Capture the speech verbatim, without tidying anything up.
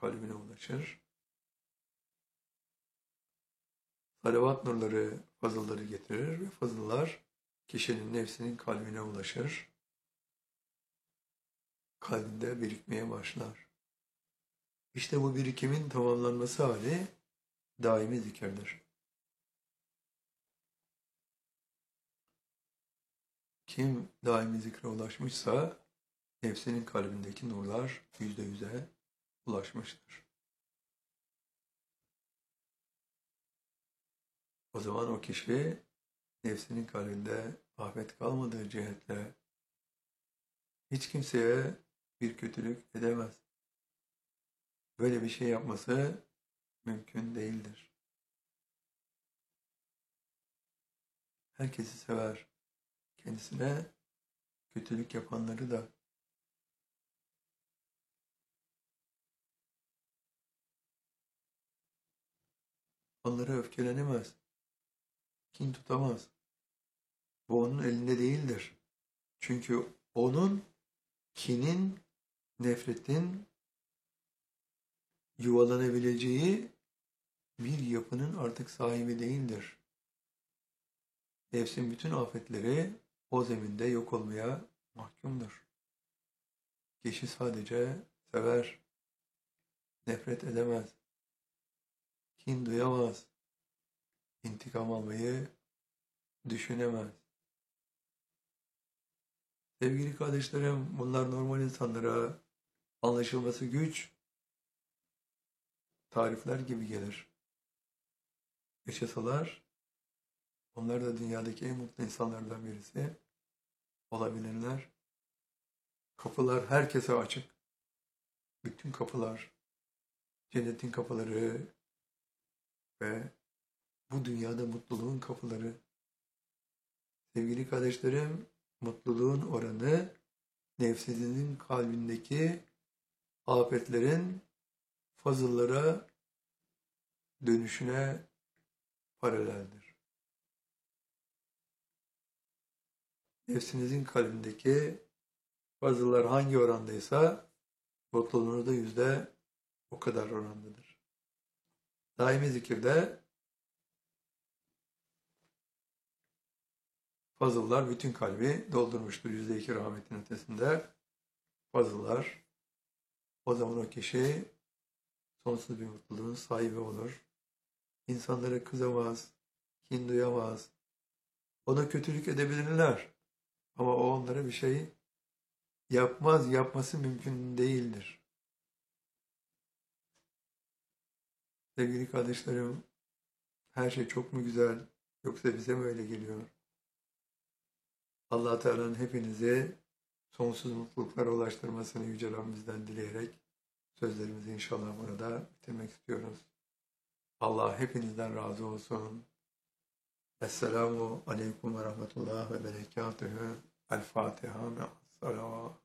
kalbine ulaşır. Salavat nurları fazılları getirir ve fazıllar kişinin nefsinin kalbine ulaşır. Kalbinde birikmeye başlar. İşte bu birikimin tamamlanması hali daimi zikirdir. Kim daimi zikre ulaşmışsa nefsinin kalbindeki nurlar yüzde yüze ulaşmıştır. O zaman o kişi nefsinin kalbinde afet kalmadığı cihetle hiç kimseye bir kötülük edemez. Böyle bir şey yapması mümkün değildir. Herkesi sever. Kendisine kötülük yapanları da. Onlara öfkelenemez. Kin tutamaz. Bu onun elinde değildir. Çünkü onun kinin, nefretin yuvalanabileceği bir yapının artık sahibi değildir. Nefsin bütün afetleri o zeminde yok olmaya mahkumdur. Kişi sadece sever, nefret edemez, kin duyamaz, intikam almayı düşünemez. Sevgili kardeşlerim, bunlar normal insanlara anlaşılması güç tarifler gibi gelir. Yaşasalar, onlar da dünyadaki en mutlu insanlardan birisi olabilirler. Kapılar herkese açık. Bütün kapılar, cennetin kapıları ve bu dünyada mutluluğun kapıları. Sevgili kardeşlerim, mutluluğun oranı nefsinin kalbindeki afetlerin fazıllara dönüşüne paraleldir. Nefsinizin kalbindeki fazıllar hangi orandaysa mutluluğunuz da yüzde o kadar orandadır. Daimi zikirde fazıllar bütün kalbi doldurmuştur. Yüzde iki rahmetin ötesinde fazıllar. O zaman o kişi sonsuz bir mutluluğun sahibi olur. İnsanlara kızamaz, kin duyamaz. Ona kötülük edebilirler. Ama o onlara bir şey yapmaz, yapması mümkün değildir. Sevgili kardeşlerim, her şey çok mu güzel, yoksa bize mi öyle geliyor? Allah Teala'nın hepinizi sonsuz mutluluklara ulaştırmasını Yüce Rabbimizden dileyerek sözlerimizi inşallah burada bitirmek istiyoruz. Allah hepinizden razı olsun. Esselamu Aleyküm ve Rahmetullah ve Berekatühü. El Fatiha me'as salavat.